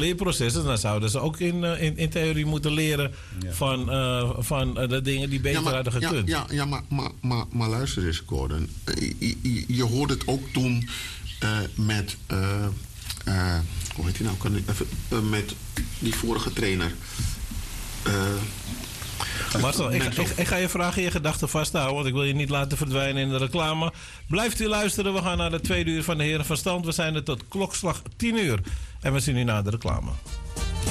leerproces is, dan zouden ze ook in theorie moeten leren van de dingen die beter hadden gekund. Maar luister eens, Gordon. Je hoorde het ook toen met... hoe heet hij nou? Kan ik even, met die vorige trainer. Marcel, ik ga je vragen in je gedachten vasthouden, want ik wil je niet laten verdwijnen in de reclame. Blijft u luisteren, we gaan naar de tweede uur van de Heren van Stand. We zijn er tot klokslag 10 uur en we zien u na de reclame.